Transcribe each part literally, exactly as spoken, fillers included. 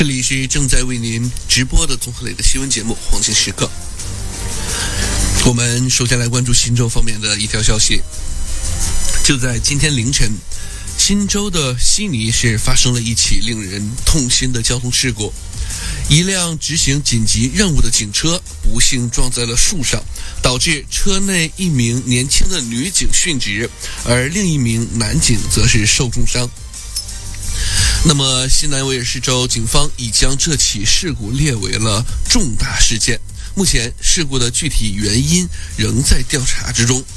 这里是正在为您直播的综合类的新闻节目《黄金时刻》。我们首先来关注新州方面的一条消息。就在今天凌晨，新州的悉尼市发生了一起令人痛心的交通事故。一辆执行紧急任务的警车不幸撞在了树上，导致车内一名年轻的女警殉职，而另一名男警则是受重伤。那么新南威尔士州警方已将这起事故列为了重大事件，目前事故的具体原因仍在调查之中。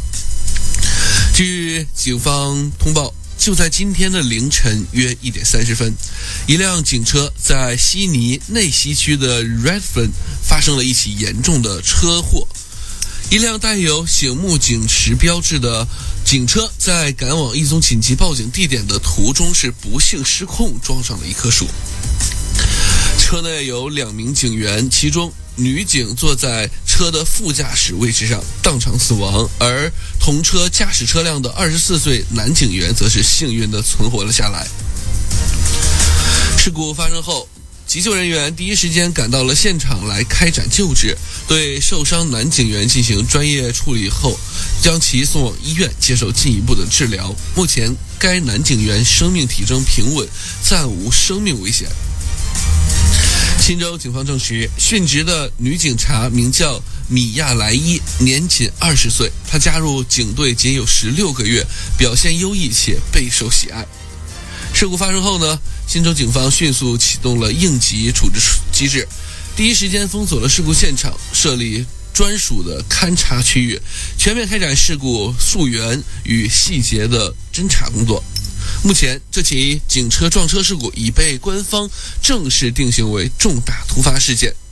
据警方通报，就在今天的凌晨约一点三十分，一辆警车在悉尼内西区的 Redfern 发生了一起严重的车祸。一辆带有醒目警示标志的警车在赶往一宗紧急报警地点的途中是不幸失控，撞上了一棵树。车内有两名警员，其中女警坐在车的副驾驶位置上当场死亡，而同车驾驶车辆的二十四岁男警员则是幸运地存活了下来。事故发生后，急救人员第一时间赶到了现场来开展救治，对受伤男警员进行专业处理后，将其送往医院接受进一步的治疗。目前该男警员生命体征平稳，暂无生命危险。新州警方证实，殉职的女警察名叫米亚莱伊，年仅二十岁，她加入警队仅有十六个月，表现优异且备受喜爱。事故发生后呢，新州警方迅速启动了应急处置机制，第一时间封锁了事故现场，设立专属的勘查区域，全面开展事故溯源与细节的侦查工作。目前，这起警车撞车事故已被官方正式定性为重大突发事件，